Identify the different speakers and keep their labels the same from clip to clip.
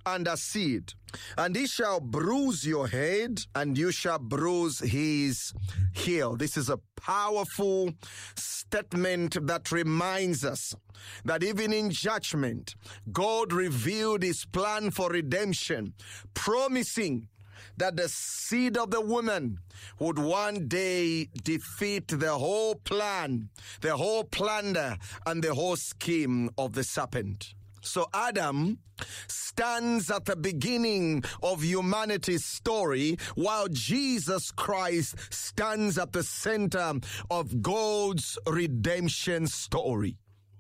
Speaker 1: and a seed, and he shall bruise your head, and you shall bruise his heel. This is a powerful statement that reminds us that even in judgment, God revealed his plan for redemption, promising that the seed of the woman would one day defeat the whole plan, the whole plunder, and the whole scheme of the serpent. So Adam stands at the beginning of humanity's story, while Jesus Christ stands at the center of God's redemption story.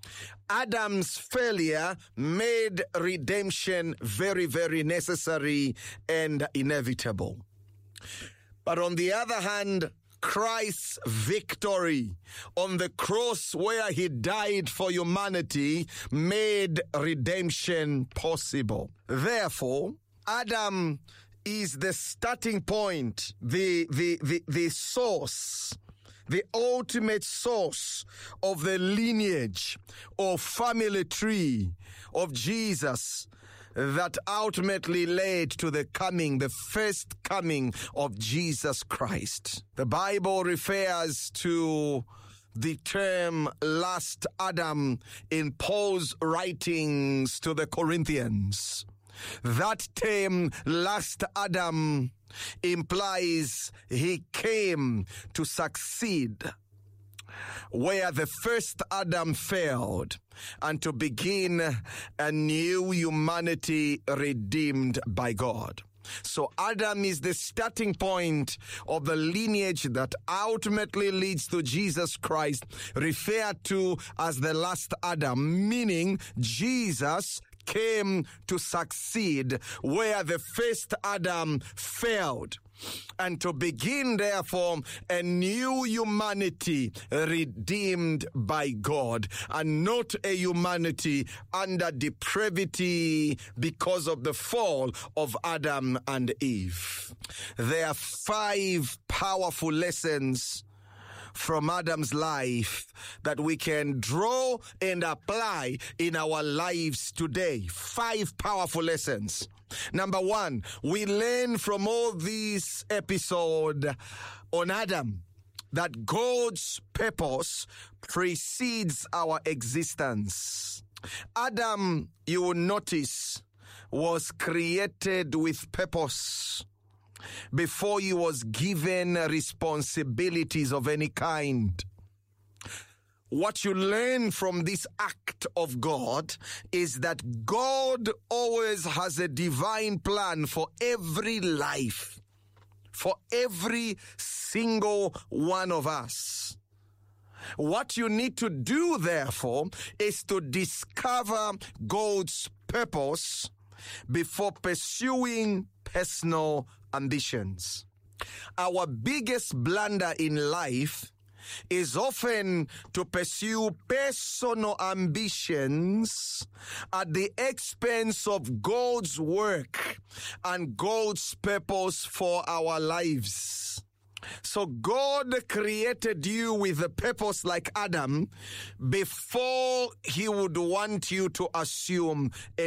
Speaker 1: Adam's failure made redemption very, very necessary and inevitable. But on the other hand, Christ's victory on the cross where he died for humanity made redemption possible. Therefore, Adam is the starting point, the source, the ultimate source of the lineage or family tree of Jesus that ultimately led to the first coming of Jesus Christ. The Bible refers to the term last Adam in Paul's writings to the Corinthians. That term, last Adam, implies he came to succeed where the first Adam failed, and to begin a new humanity redeemed by God. So Adam is the starting point of the lineage that ultimately leads to Jesus Christ, referred to as the last Adam, meaning Jesus came to succeed where the first Adam failed, and to begin, therefore, a new humanity redeemed by God, and not a humanity under depravity because of the fall of Adam and Eve. There are 5 powerful lessons from Adam's life that we can draw and apply in our lives today. 5 powerful lessons. Number 1, we learn from all this episode on Adam that God's purpose precedes our existence. Adam, you will notice, was created with purpose before he was given responsibilities of any kind. What you learn from this act of God is that God always has a divine plan for every life, for every single one of us. What you need to do, therefore, is to discover God's purpose before pursuing personal ambitions. Our biggest blunder in life is often to pursue personal ambitions at the expense of God's work and God's purpose for our lives. So God created you with a purpose like Adam before he would want you to assume a